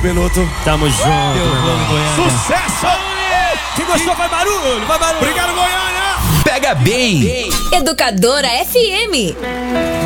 Beloto. Tamo junto, meu irmão. Sucesso! Quem gostou, vai barulho, vai barulho. Obrigado, Goiânia! Pega bem. Educadora FM.